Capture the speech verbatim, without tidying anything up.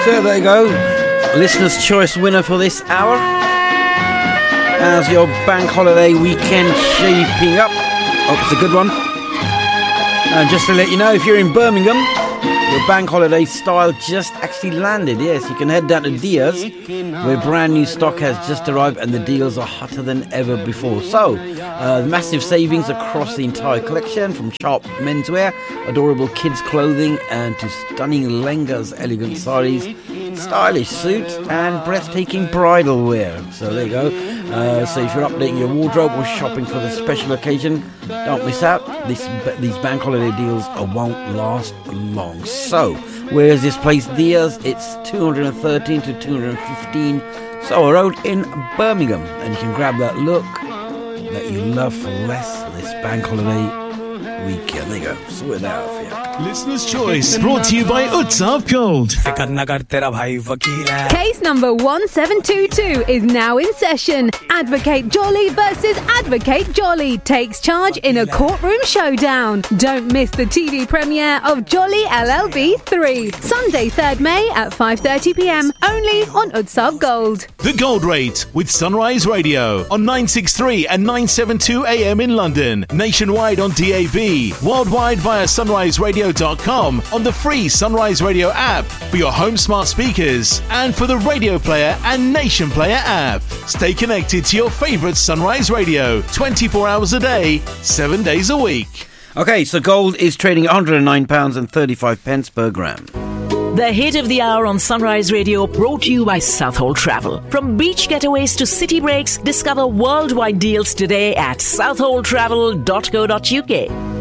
So there you go. Listener's choice winner for this hour. How's your bank holiday weekend shaping up? Hope it's a good one. And just to let you know, if you're in Birmingham, your bank holiday style just actually landed. Yes, you can head down to Diaz, where brand new stock has just arrived and the deals are hotter than ever before. So, uh, massive savings across the entire collection, from sharp menswear, adorable kids clothing, and to stunning lehengas, elegant saris, stylish suits, and breathtaking bridal wear. So there you go. Uh, so if you're updating your wardrobe or shopping for the special occasion, don't miss out. This, these bank holiday deals won't last long. So, where is this place? Diaz. It's two thirteen to two fifteen Soho Road in Birmingham. And you can grab that look that you love for less this bank holiday weekend. There you go. Sort it out for you. Listener's Choice, brought to you by Utsav Gold. Case number one seven two two is now in session. Advocate Jolly versus Advocate Jolly takes charge in a courtroom showdown. Don't miss the T V premiere of Jolly L L B three, Sunday third May at five thirty p m, only on Utsav Gold. The Gold Rate with Sunrise Radio on nine sixty-three and nine seventy-two A M in London, nationwide on D A B, worldwide via sunrise radio dot com, on the free Sunrise Radio app for your home smart speakers, and for the Radio Player and Nation Player app. Stay connected to your favourite Sunrise Radio twenty-four hours a day, seven days a week. Okay, so gold is trading one hundred nine pounds thirty-five per gram. The hit of the hour on Sunrise Radio, brought to you by Southhold Travel. From beach getaways to city breaks, discover worldwide deals today at southhold travel dot co dot uk.